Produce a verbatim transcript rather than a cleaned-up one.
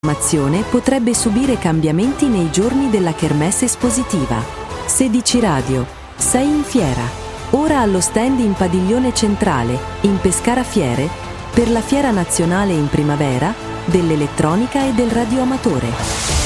programmazione potrebbe subire cambiamenti nei giorni della Kermesse espositiva. sedici Radio, sei in fiera. Ora allo stand in Padiglione Centrale, in Pescara Fiere, per la Fiera Nazionale in Primavera, dell'Elettronica e del Radioamatore.